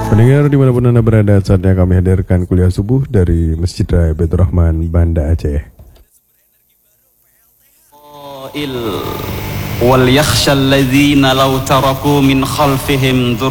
Pendengar dimanapun Anda berada, saatnya kami hadirkan kuliah subuh dari Masjid Raya Baitur Rahman, Banda Aceh. Wal yakhshal ladzina law taraku min khalfihim